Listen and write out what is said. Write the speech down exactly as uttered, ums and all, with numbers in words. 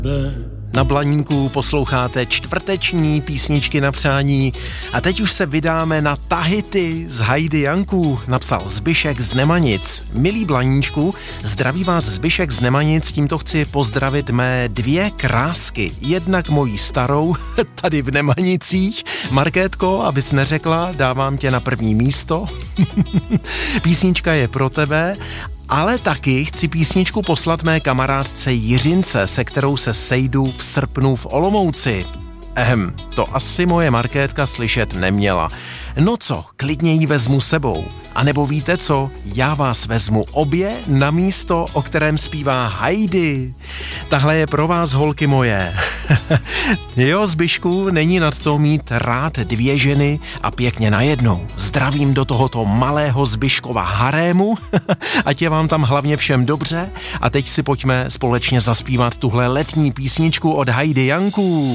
Na Blaníku posloucháte čtvrteční písničky na přání a teď už se vydáme na Tahiti z Heidi Janků, napsal Zbyšek z Nemanic. Milý Blaníčku, zdraví vás Zbyšek z Nemanic, tímto chci pozdravit mé dvě krásky. Jednak mojí starou, tady v Nemanicích. Markétko, abys neřekla, dávám tě na první místo. Písnička je pro tebe. Ale taky chci písničku poslat mé kamarádce Jiřince, se kterou se sejdu v srpnu v Olomouci. Ehem, to asi moje Markétka slyšet neměla. No co, klidně ji vezmu sebou. A nebo víte co, já vás vezmu obě na místo, o kterém zpívá Heidi. Tahle je pro vás, holky moje. Jo, Zbyšku, není nad to mít rád dvě ženy a pěkně najednou. Zdravím do tohoto malého Zbyškova harému, ať je vám tam hlavně všem dobře. A teď si pojďme společně zaspívat tuhle letní písničku od Heidi Janků.